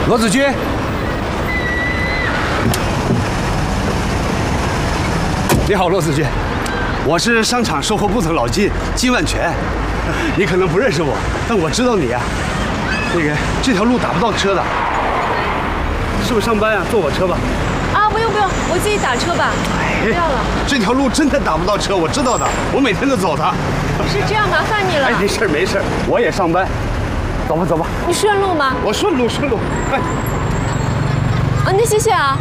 罗子君，你好，罗子君，我是商场售后部的老金万全。你可能不认识我，但我知道你啊。那个这条路打不到车的，是不是上班啊？坐我车吧。 啊，不用，我自己打车吧。不要了。 这条路真的打不到车，我知道的，我每天都走它。 是这样，麻烦你了。 哎，没事，我也上班。走吧。 你顺路吗？ 我顺路。哎。 啊，那谢谢啊。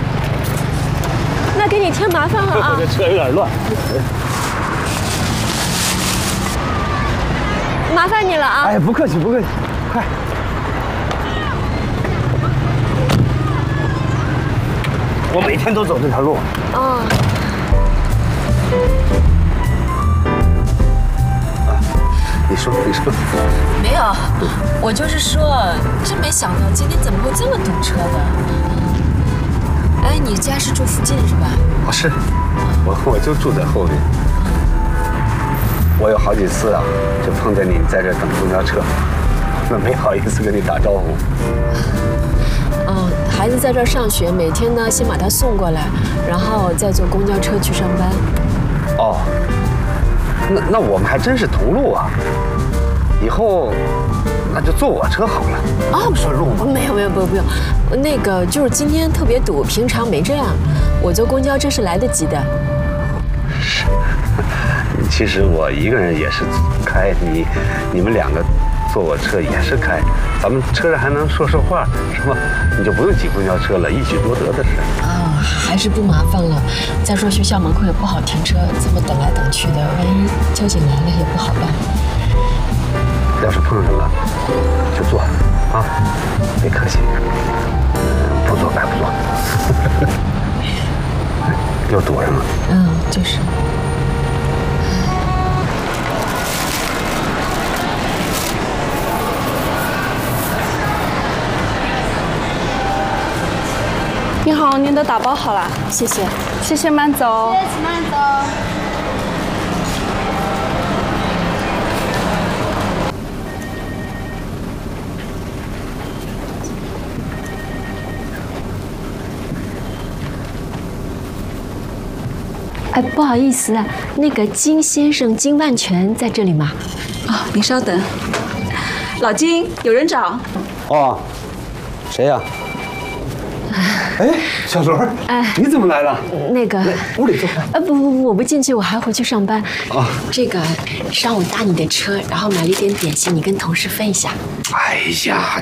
那给你添麻烦了啊。 这车有点乱。 麻烦你了啊！ 哎，不客气，快！我每天都走这条路。 哦。 你说。 没有，我就是说，真没想到今天怎么会这么堵车的。哎，你家是住附近是吧？ 哦，是，我就住在后面。我有好几次啊，就碰见你在这等公交车，那没好意思跟你打招呼。 孩子在这儿上学，每天呢先把他送过来，然后再坐公交车去上班。 哦，那我们还真是同路啊！以后那就坐我车好了。 哦， 顺路吗？ 没有，不用。那个就是今天特别堵，平常没这样。我坐公交车是来得及的。 是。其实我一个人也是开，你们两个坐我车也是开，咱们车上还能说话，是吧？你就不用挤公交车了，一举多得的事。 还是不麻烦了。再说学校门口也不好停车，这么等来等去的，万一交警来了也不好办。 要是碰上了，就坐啊，别客气，不坐白不坐。又堵上了。 就是。 你好，您的打包好了， 谢谢， 谢谢，慢走。 谢谢，请慢走。 哎，不好意思啊，那个金先生金万全在这里吗？ 啊，您稍等。老金，有人找。 哦，谁呀？哎，小罗，你怎么来了？ 那个屋里坐。 不，我不进去，我还回去上班。 啊， 这个是让我搭你的车，然后买了一点点心，你跟同事分一下。 哎呀，